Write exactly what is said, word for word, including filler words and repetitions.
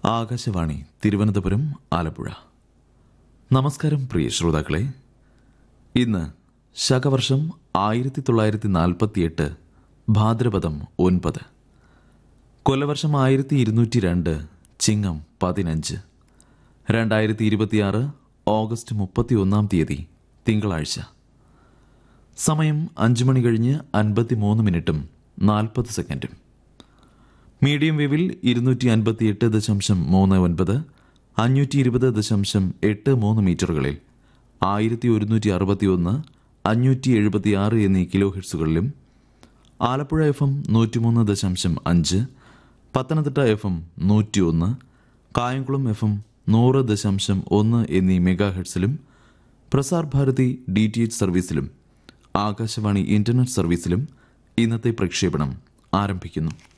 ആകാശവാണി തിരുവനന്തപുരം ആലപ്പുഴ. നമസ്കാരം പ്രിയ ശ്രോതാക്കളെ. ഇന്ന് ശകവർഷം ആയിരത്തി തൊള്ളായിരത്തി നാൽപ്പത്തിയെട്ട് ഭാദ്രപദം ഒൻപത്, കൊല്ലവർഷം ആയിരത്തി ഇരുന്നൂറ്റി രണ്ട് ചിങ്ങം പതിനഞ്ച്, രണ്ടായിരത്തി ഇരുപത്തിയാറ് ഓഗസ്റ്റ് മുപ്പത്തി ഒന്നാം തീയതി തിങ്കളാഴ്ച. സമയം അഞ്ചു മണി കഴിഞ്ഞ് അൻപത്തി മൂന്ന് മിനിറ്റും നാൽപ്പത് സെക്കൻഡും. മീഡിയം വേവിൽ ഇരുന്നൂറ്റി അൻപത്തിയെട്ട് ദശാംശം മൂന്ന് ഒൻപത്, അഞ്ഞൂറ്റി ഇരുപത് ദശാംശം എട്ട് മൂന്ന് മീറ്ററുകളിൽ ആയിരത്തി ഒരുന്നൂറ്റി അറുപത്തി ഒന്ന്, അഞ്ഞൂറ്റി എഴുപത്തി ആറ് എന്നീ കിലോ ഹെർട്സുകളിലും, ആലപ്പുഴ എഫ് എം നൂറ്റിമൂന്ന് ദശാംശം അഞ്ച്, പത്തനംതിട്ട എഫ് എം നൂറ്റി ഒന്ന്, കായംകുളം എഫ് എം നൂറ് ദശാംശം ഒന്ന് എന്നീ mega ഹെർട്സിലും, Prasar Bharati D T H സർവീസിലും Akashvani internet സർവീസിലും ഇന്നത്തെ പ്രക്ഷേപണം ആരംഭിക്കുന്നു.